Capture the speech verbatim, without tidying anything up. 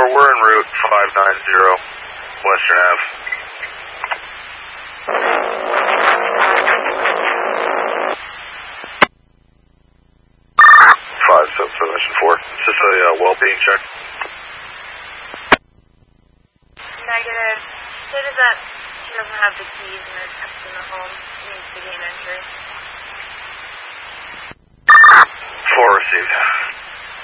we're en route five nine zero, Western Ave. five seven seven mission four. Is this a uh, well-being check? Negative. Stated that she doesn't have the keys and is kept in the home. She needs to gain entry. four received.